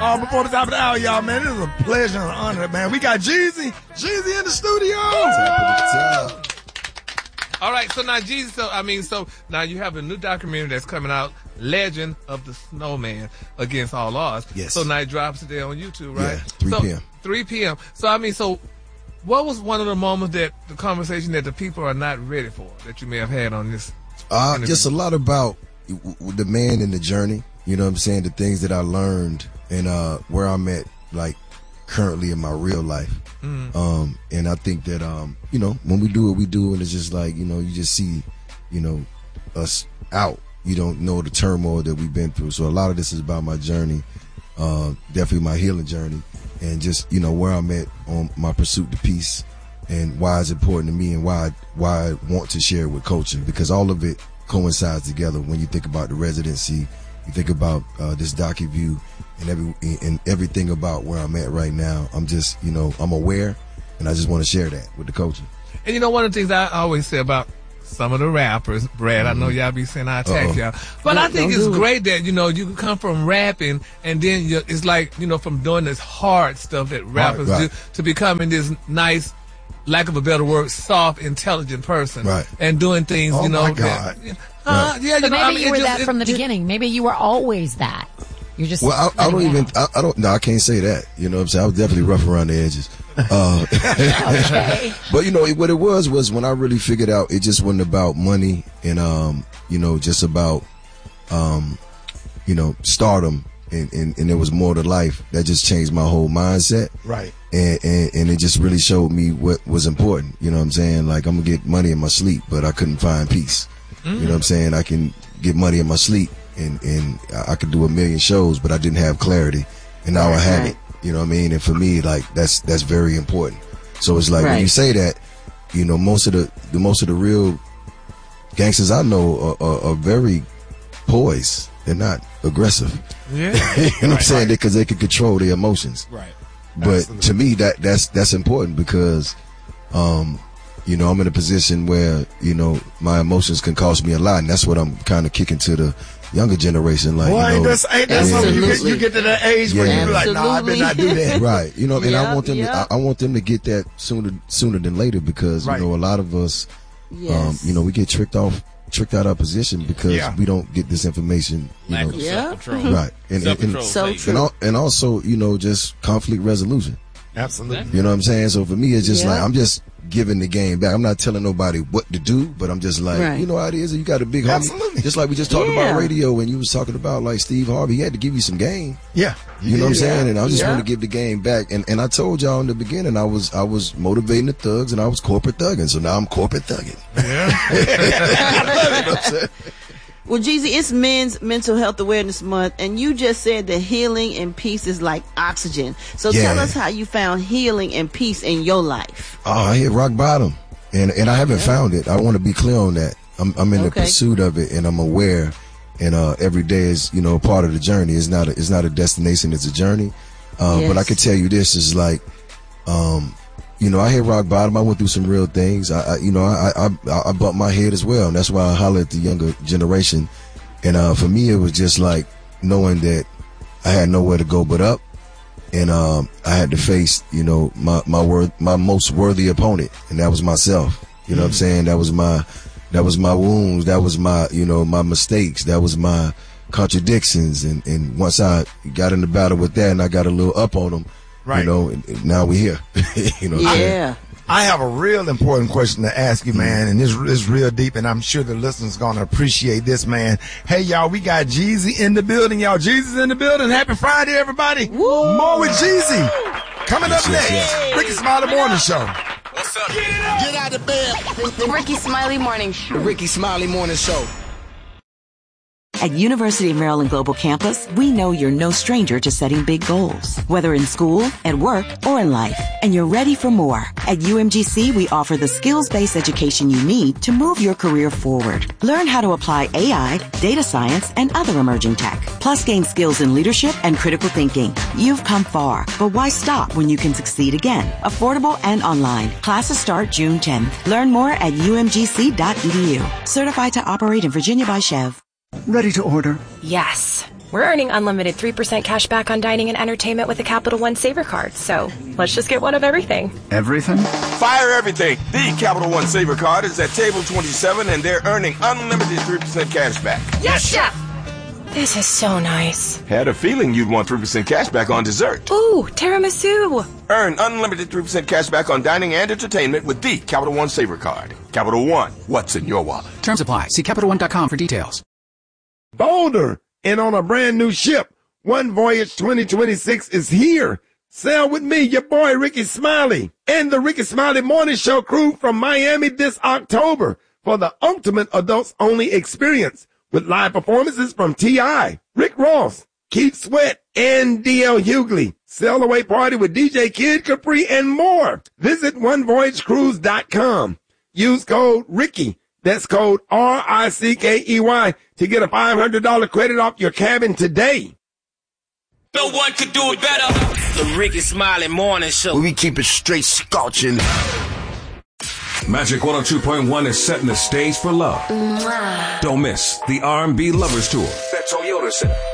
Before the top of the hour, y'all, man, it is a pleasure and an honor, man. We got Jeezy in the studio. All right, so now Jeezy, so now you have a new documentary that's coming out, Legend of the Snowman Against All Odds. Yes. So now it drops today on YouTube, right? Yeah, 3 p.m. 3 p.m. So what was one of the moments the conversation that the people are not ready for that you may have had on this? Just a lot about the man and the journey. You know what I'm saying? The things that I learned and where I'm at, like, currently in my real life. Mm. And I think that, when we do what we do, and it's just like, you just see, us out. You don't know the turmoil that we've been through. So a lot of this is about my journey, definitely my healing journey, and just, where I'm at on my pursuit to peace and why it's important to me and why I want to share it with coaching, because all of it coincides together. When you think about the residency, you think about this docu-view and everything about where I'm at right now. I'm just, I'm aware, and I just want to share that with the coaching. And one of the things I always say about some of the rappers, Brad, I know y'all be saying I attack y'all, but I think it's great that, you can come from rapping and then it's like, from doing this hard stuff that rappers do to becoming this nice, lack of a better word, soft, intelligent person. Right. And doing things, my God. Yeah, but maybe you were that from the beginning. Maybe you were always that. You're just. Well, I can't say that. You know what I'm saying? I was definitely rough around the edges. Okay. But what it was when I really figured out it just wasn't about money and just about stardom and there was more to life. That just changed my whole mindset. Right. And it just really showed me what was important. You know what I'm saying? Like, I'm gonna get money in my sleep, but I couldn't find peace. Mm-hmm. You know what I'm saying? I can get money in my sleep and I could do a million shows, but I didn't have clarity, and now I have it. You know what I mean? And for me, like, that's very important. So it's like when you say that, most of the real gangsters I know are very poised. They're not aggressive. Yeah. You know what I'm saying? Because they can control their emotions. Right. But Absolutely. to me, that's important because, I'm in a position where, my emotions can cost me a lot, and that's what I'm kind of kicking to the younger generation. Like, that's something you get to that age where you be like, nah, I better not do that. Right. And I want them I want them to get that sooner than later because, a lot of us, we get tricked out of position because we don't get this information. Lack of self-control. Right. And so true. And also, just conflict resolution. Absolutely. You know what I'm saying? So for me, it's just like, I'm just giving the game back. I'm not telling nobody what to do, but I'm just like, you know how it is. You got a big homie. Just like we just talked about radio when you was talking about like Steve Harvey. He had to give you some game. Yeah. You know what I'm saying? And I just want to give the game back. And I told y'all in the beginning, I was motivating the thugs and I was corporate thugging. So now I'm corporate thugging. Yeah. You know what I'm saying? Well, Jeezy, it's Men's Mental Health Awareness Month, and you just said that healing and peace is like oxygen. So tell us how you found healing and peace in your life. Oh, I hit rock bottom, and I haven't found it. I want to be clear on that. I'm in the pursuit of it, and I'm aware. And every day is part of the journey. It's not a destination. It's a journey. But I can tell you this is like, I hit rock bottom. I went through some real things. I bumped my head as well, and that's why I holler at the younger generation. And for me, it was just like knowing that I had nowhere to go but up, and I had to face, my most worthy opponent, and that was myself. You know what I'm saying? That was my wounds. That was my, my mistakes. That was my contradictions. And once I got in the battle with that, and I got a little up on them. Right. And now we're here. Yeah. I have a real important question to ask you, man, and this is real deep, and I'm sure the listeners going to appreciate this, man. Hey, y'all, we got Jeezy in the building, y'all. Jeezy's in the building. Happy Friday, everybody. Woo. More with Jeezy. Coming up next, Ricky Smiley Morning Show. What's up? Get out of bed. The Ricky Smiley Morning Show. The Ricky Smiley Morning Show. At University of Maryland Global Campus, we know you're no stranger to setting big goals, whether in school, at work, or in life, and you're ready for more. At UMGC, we offer the skills-based education you need to move your career forward. Learn how to apply AI, data science, and other emerging tech, plus gain skills in leadership and critical thinking. You've come far, but why stop when you can succeed again? Affordable and online. Classes start June 10th. Learn more at umgc.edu. Certified to operate in Virginia by Chev. Ready to order? Yes. We're earning unlimited 3% cash back on dining and entertainment with a Capital One Saver card. So let's just get one of everything. Everything? Fire everything. The Capital One Saver card is at table 27, and they're earning unlimited 3% cash back. Yes, Chef! This is so nice. Had a feeling you'd want 3% cash back on dessert. Ooh, tiramisu. Earn unlimited 3% cash back on dining and entertainment with the Capital One Saver card. Capital One, what's in your wallet? Terms apply. See CapitalOne.com for details. Bolder and on a brand new ship. One Voyage 2026 is here. Sail with me, your boy Ricky Smiley, and the Ricky Smiley Morning Show crew from Miami this October for the ultimate adults-only experience with live performances from T.I., Rick Ross, Keith Sweat, and D.L. Hughley. Sail away party with DJ Kid Capri and more. Visit OneVoyageCruise.com. Use code Ricky. That's code RICKEY to get a $500 credit off your cabin today. No one could do it better. The Ricky Smiley Morning Show. We keep it straight scorching. Magic 102.1 is setting the stage for love. Don't miss the R&B Lovers Tour at Toyota Center.